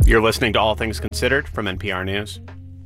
You're listening to All Things Considered from NPR News.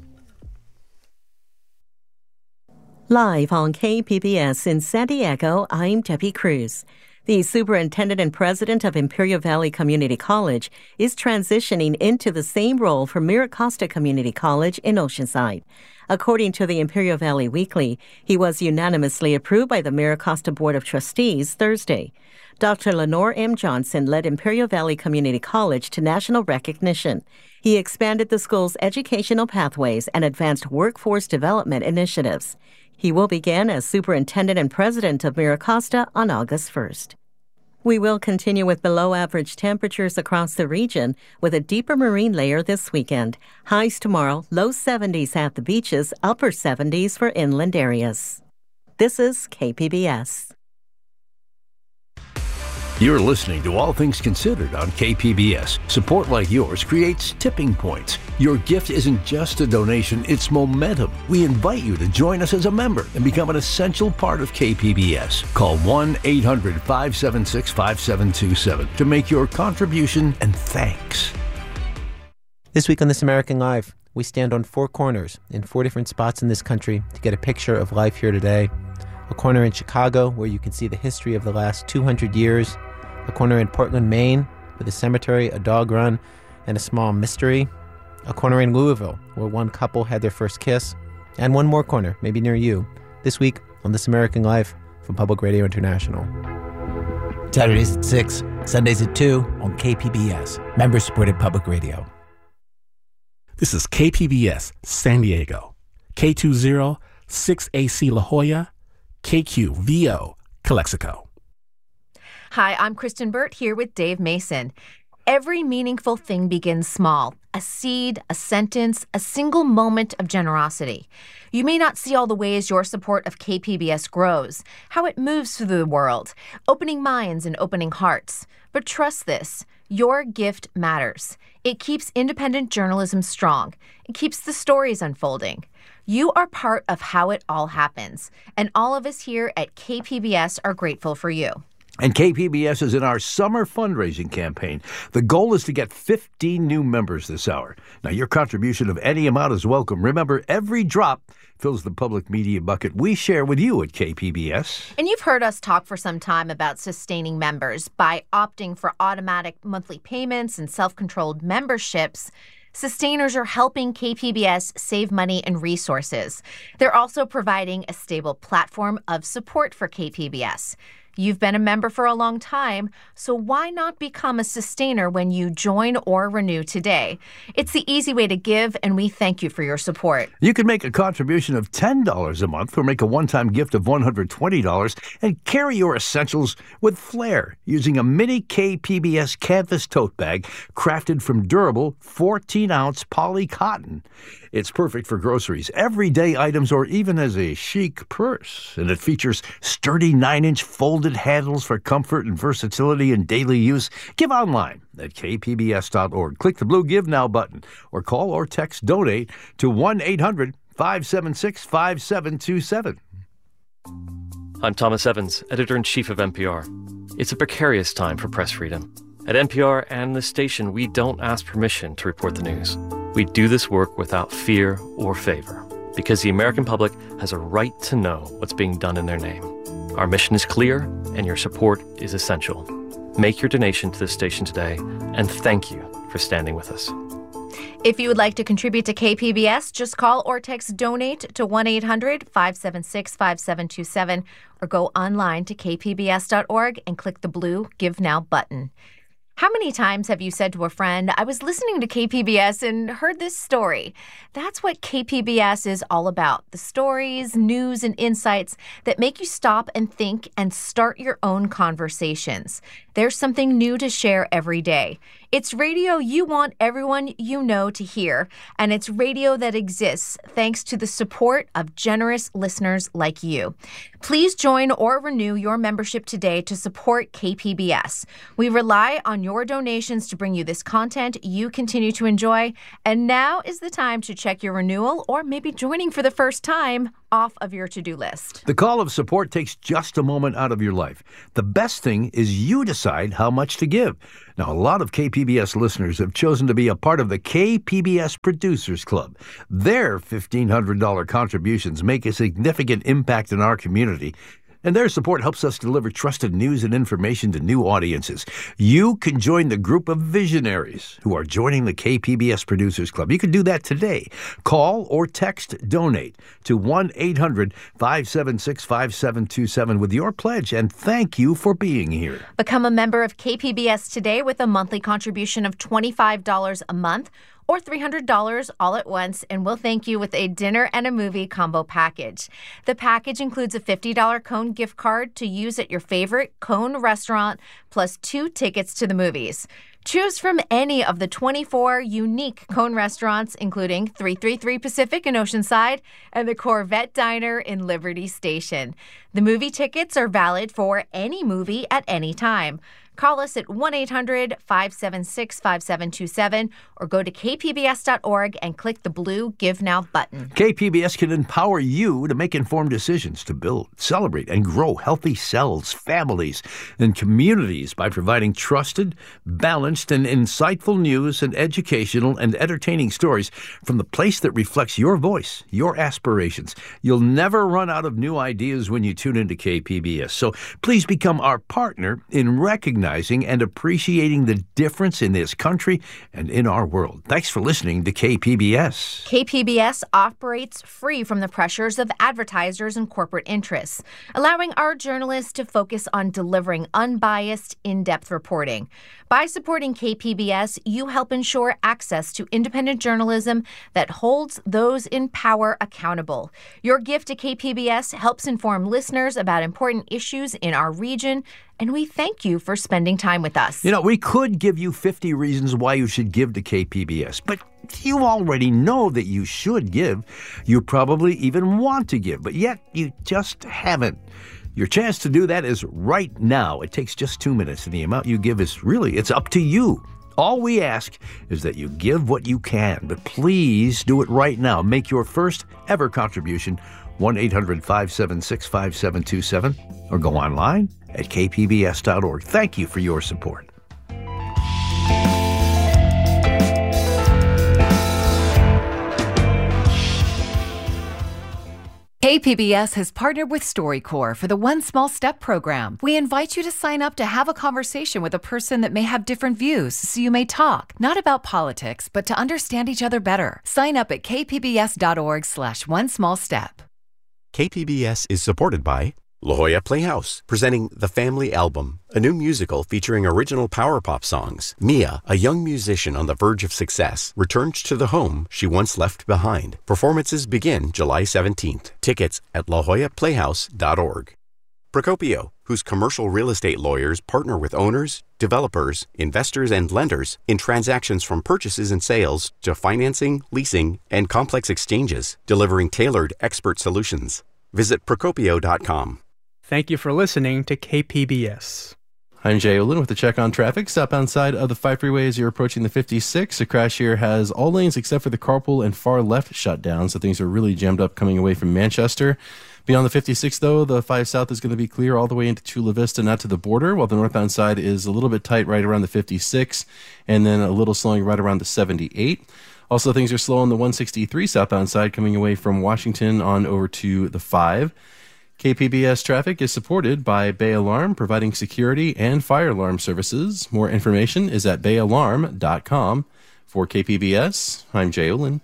Live on KPBS in San Diego, I'm Debbie Cruz. The superintendent and president of Imperial Valley Community College is transitioning into the same role for MiraCosta Community College in Oceanside. According to the Imperial Valley Weekly, he was unanimously approved by the MiraCosta Board of Trustees Thursday. Dr. Lenore M. Johnson led Imperial Valley Community College to national recognition. He expanded the school's educational pathways and advanced workforce development initiatives. He will begin as superintendent and president of MiraCosta on August 1st. We will continue with below-average temperatures across the region with a deeper marine layer this weekend. Highs tomorrow, low 70s at the beaches, upper 70s for inland areas. This is KPBS. You're listening to All Things Considered on KPBS. Support like yours creates tipping points. Your gift isn't just a donation, it's momentum. We invite you to join us as a member and become an essential part of KPBS. Call 1-800-576-5727 to make your contribution and thanks. This week on This American Life, we stand on four corners in four different spots in this country to get a picture of life here today. A corner in Chicago where you can see the history of the last 200 years. A corner in Portland, Maine, with a cemetery, a dog run, and a small mystery. A corner in Louisville, where one couple had their first kiss. And one more corner, maybe near you, this week on This American Life from Public Radio International. Saturdays at 6, Sundays at 2 on KPBS, member-supported public radio. This is KPBS San Diego, K20-6AC La Jolla, KQVO Calexico. Hi, I'm Kristen Burt here with Dave Mason. Every meaningful thing begins small. A seed, a sentence, a single moment of generosity. You may not see all the ways your support of KPBS grows, how it moves through the world, opening minds and opening hearts. But trust this, your gift matters. It keeps independent journalism strong. It keeps the stories unfolding. You are part of how it all happens, and all of us here at KPBS are grateful for you. And KPBS is in our summer fundraising campaign. The goal is to get 15 new members this hour. Now, your contribution of any amount is welcome. Remember, every drop fills the public media bucket we share with you at KPBS. And you've heard us talk for some time about sustaining members by opting for automatic monthly payments and self-controlled memberships. Sustainers are helping KPBS save money and resources. They're also providing a stable platform of support for KPBS. You've been a member for a long time, so why not become a sustainer when you join or renew today? It's the easy way to give, and we thank you for your support. You can make a contribution of $10 a month or make a one-time gift of $120 and carry your essentials with flair using a mini KPBS canvas tote bag crafted from durable 14-ounce poly cotton. It's perfect for groceries, everyday items, or even as a chic purse. And it features sturdy 9-inch folded handles for comfort and versatility in daily use. Give online at kpbs.org. Click the blue Give Now button or call or text DONATE to 1-800-576-5727. I'm Thomas Evans, editor-in-chief of NPR. It's a precarious time for press freedom. At NPR and the station, we don't ask permission to report the news. We do this work without fear or favor, because the American public has a right to know what's being done in their name. Our mission is clear, and your support is essential. Make your donation to this station today, and thank you for standing with us. If you would like to contribute to KPBS, just call or text DONATE to 1-800-576-5727 or go online to kpbs.org and click the blue Give Now button. How many times have you said to a friend, I was listening to KPBS and heard this story? That's what KPBS is all about. The stories, news, and insights that make you stop and think and start your own conversations. There's something new to share every day. It's radio you want everyone you know to hear, and it's radio that exists thanks to the support of generous listeners like you. Please join or renew your membership today to support KPBS. We rely on your donations to bring you this content you continue to enjoy, and now is the time to check your renewal or maybe joining for the first time off of your to-do list. The call of support takes just a moment out of your life. The best thing is you decide how much to give. Now, a lot of KPBS listeners have chosen to be a part of the KPBS Producers Club. Their $1,500 contributions make a significant impact in our community, and their support helps us deliver trusted news and information to new audiences. You can join the group of visionaries who are joining the KPBS Producers Club. You can do that today. Call or text DONATE to 1-800-576-5727 with your pledge, and thank you for being here. Become a member of KPBS today with a monthly contribution of $25 a month, or $300 all at once, and we'll thank you with a dinner and a movie combo package. The package includes a $50 Cone gift card to use at your favorite Cone restaurant, plus 2 tickets to the movies. Choose from any of the 24 unique Cone restaurants, including 333 Pacific in Oceanside and the Corvette Diner in Liberty Station. The movie tickets are valid for any movie at any time. Call us at 1-800-576-5727 or go to kpbs.org and click the blue Give Now button. KPBS can empower you to make informed decisions to build, celebrate, and grow healthy cells, families, and communities by providing trusted, balanced, and insightful news and educational and entertaining stories from the place that reflects your voice, your aspirations. You'll never run out of new ideas when you tune into KPBS. So please become our partner in recognizing and appreciating the difference in this country and in our world. Thanks for listening to KPBS. KPBS operates free from the pressures of advertisers and corporate interests, allowing our journalists to focus on delivering unbiased, in-depth reporting. By supporting KPBS, you help ensure access to independent journalism that holds those in power accountable. Your gift to KPBS helps inform listeners about important issues in our region, and we thank you for spending time with us. You know, we could give you 50 reasons why you should give to KPBS, but you already know that you should give. You probably even want to give, but yet you just haven't. Your chance to do that is right now. It takes just 2 minutes, and the amount you give is really, it's up to you. All we ask is that you give what you can, but please do it right now. Make your first ever contribution, 1-800-576-5727, or go online at kpbs.org. Thank you for your support. KPBS has partnered with StoryCorps for the One Small Step program. We invite you to sign up to have a conversation with a person that may have different views, so you may talk, not about politics, but to understand each other better. Sign up at kpbs.org/onesmallstep. KPBS is supported by La Jolla Playhouse, presenting The Family Album, a new musical featuring original power pop songs. Mia, a young musician on the verge of success, returns to the home she once left behind. Performances begin July 17th. Tickets at lajollaplayhouse.org. Procopio, whose commercial real estate lawyers partner with owners, developers, investors, and lenders in transactions from purchases and sales to financing, leasing, and complex exchanges, delivering tailored expert solutions. Visit procopio.com. Thank you for listening to KPBS. I'm Jay Olin with the check on traffic. Southbound side of the 5 freeway as you're approaching the 56. A crash here has all lanes except for the carpool and far left shut down, so things are really jammed up coming away from Manchester. Beyond the 56, though, the 5 south is going to be clear all the way into Chula Vista, not to the border, while the northbound side is a little bit tight right around the 56, and then a little slowing right around the 78. Also, things are slow on the 163 southbound side coming away from Washington on over to the 5. KPBS traffic is supported by Bay Alarm, providing security and fire alarm services. More information is at bayalarm.com. For KPBS, I'm Jay Olin.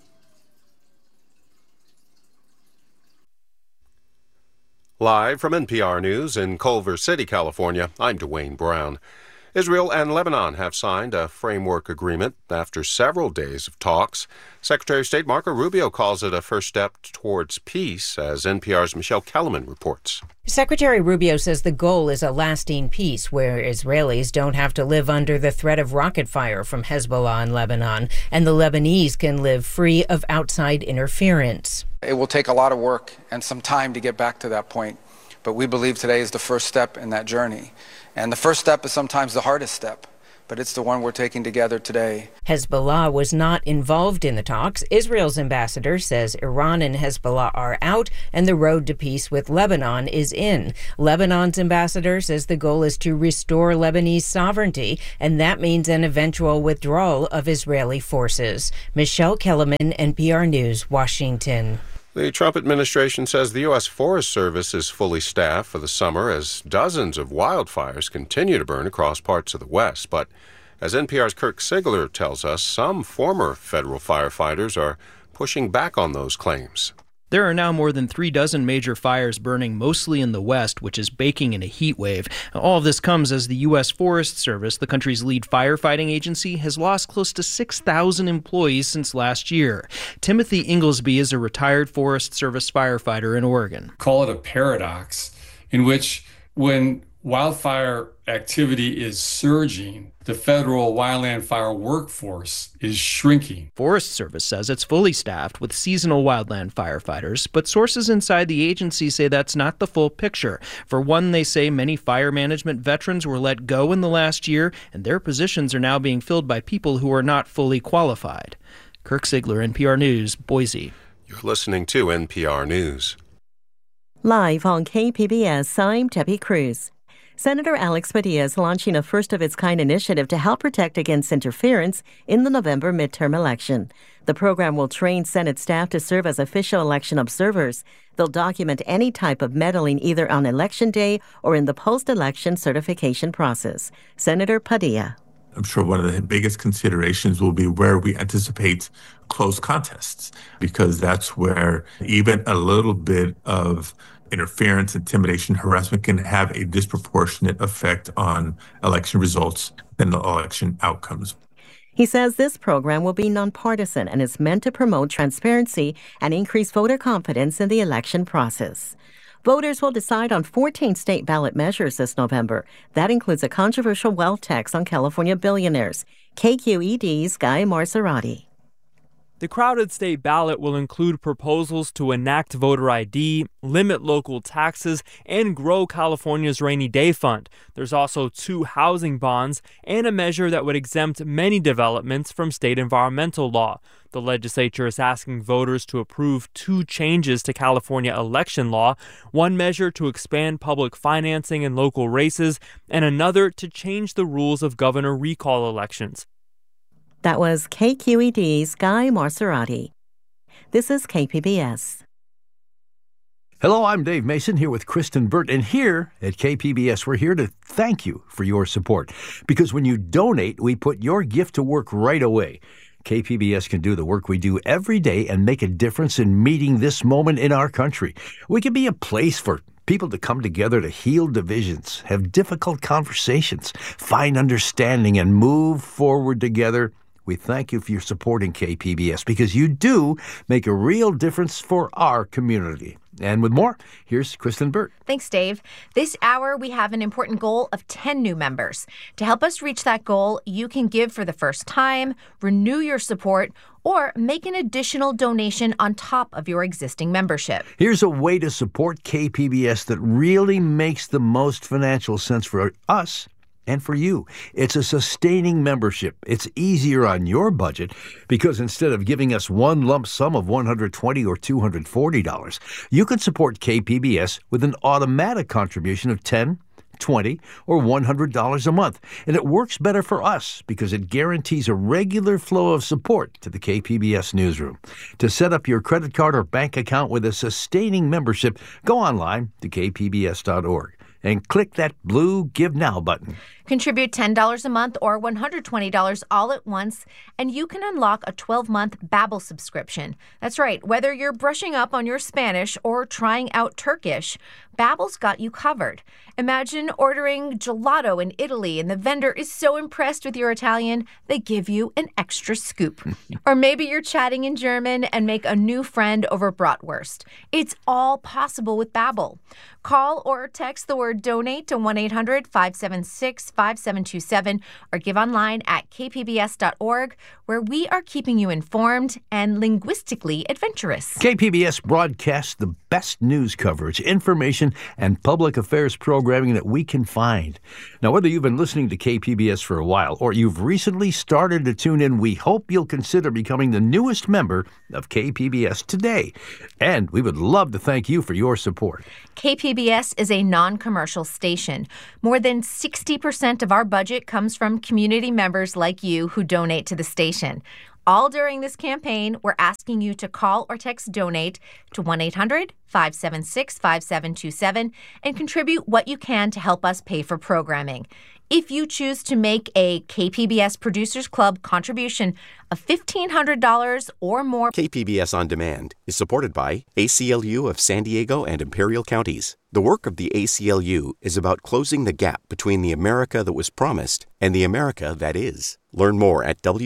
Live from NPR News in Culver City, California, I'm Dwayne Brown. Israel and Lebanon have signed a framework agreement after several days of talks. Secretary of State Marco Rubio calls it a first step towards peace, as NPR's Michelle Kellerman reports. Secretary Rubio says the goal is a lasting peace where Israelis don't have to live under the threat of rocket fire from Hezbollah in Lebanon, and the Lebanese can live free of outside interference. It will take a lot of work and some time to get back to that point, but we believe today is the first step in that journey. And the first step is sometimes the hardest step, but it's the one we're taking together today. Hezbollah was not involved in the talks. Israel's ambassador says Iran and Hezbollah are out and the road to peace with Lebanon is in. Lebanon's ambassador says the goal is to restore Lebanese sovereignty, and that means an eventual withdrawal of Israeli forces. Michelle Kellerman, NPR News, Washington. The Trump administration says the U.S. Forest Service is fully staffed for the summer as dozens of wildfires continue to burn across parts of the West. But as NPR's Kirk Sigler tells us, some former federal firefighters are pushing back on those claims. There are now more than 36 major fires burning mostly in the West, which is baking in a heat wave. All of this comes as the U.S. Forest Service, the country's lead firefighting agency, has lost close to 6,000 employees since last year. Timothy Inglesby is a retired Forest Service firefighter in Oregon. Call it a paradox in which when wildfire activity is surging, the federal wildland fire workforce is shrinking. Forest Service says it's fully staffed with seasonal wildland firefighters, but sources inside the agency say that's not the full picture. For one, they say many fire management veterans were let go in the last year, and their positions are now being filled by people who are not fully qualified. Kirk Sigler, NPR News, Boise. You're listening to NPR News. Live on KPBS, I'm Debbie Cruz. Senator Alex Padilla is launching a first-of-its-kind initiative to help protect against interference in the November midterm election. The program will train Senate staff to serve as official election observers. They'll document any type of meddling either on Election Day or in the post-election certification process. Senator Padilla. I'm sure one of the biggest considerations will be where we anticipate close contests, because that's where even a little bit of interference, intimidation, harassment can have a disproportionate effect on election results and the election outcomes. He says this program will be nonpartisan and is meant to promote transparency and increase voter confidence in the election process. Voters will decide on 14 state ballot measures this November. That includes a controversial wealth tax on California billionaires. KQED's Guy Marzorati. The crowded state ballot will include proposals to enact voter ID, limit local taxes, and grow California's rainy day fund. There's also 2 housing bonds and a measure that would exempt many developments from state environmental law. The legislature is asking voters to approve 2 changes to California election law, one measure to expand public financing in local races, and another to change the rules of governor recall elections. That was KQED's Guy Marzorati. This is KPBS. Hello, I'm Dave Mason here with Kristen Burt, and here at KPBS, we're here to thank you for your support. Because when you donate, we put your gift to work right away. KPBS can do the work we do every day and make a difference in meeting this moment in our country. We can be a place for people to come together to heal divisions, have difficult conversations, find understanding, and move forward together. We thank you for your support in KPBS because you do make a real difference for our community. And with more, here's Kristen Burt. Thanks, Dave. This hour, we have an important goal of 10 new members. To help us reach that goal, you can give for the first time, renew your support, or make an additional donation on top of your existing membership. Here's a way to support KPBS that really makes the most financial sense for us and for you. It's a sustaining membership. It's easier on your budget because instead of giving us one lump sum of $120 or $240, you can support KPBS with an automatic contribution of $10, $20, or $100 a month. And it works better for us because it guarantees a regular flow of support to the KPBS newsroom. To set up your credit card or bank account with a sustaining membership, go online to kpbs.org. and click that blue Give Now button. Contribute $10 a month or $120 all at once, and you can unlock a 12-month Babbel subscription. That's right, whether you're brushing up on your Spanish or trying out Turkish, Babbel's got you covered. Imagine ordering gelato in Italy and the vendor is so impressed with your Italian, they give you an extra scoop. Or maybe you're chatting in German and make a new friend over bratwurst. It's all possible with Babbel. Call or text the word donate to 1-800-576-5727 or give online at kpbs.org, where we are keeping you informed and linguistically adventurous. KPBS broadcasts the best news coverage, information, education and public affairs programming that we can find. Now, whether you've been listening to KPBS for a while or you've recently started to tune in, we hope you'll consider becoming the newest member of KPBS today. And we would love to thank you for your support. KPBS is a non-commercial station. More than 60% of our budget comes from community members like you who donate to the station. All during this campaign, we're asking you to call or text DONATE to 1-800-576-5727 and contribute what you can to help us pay for programming. If you choose to make a KPBS Producers Club contribution of $1,500 or more. KPBS On Demand is supported by ACLU of San Diego and Imperial Counties. The work of the ACLU is about closing the gap between the America that was promised and the America that is. Learn more at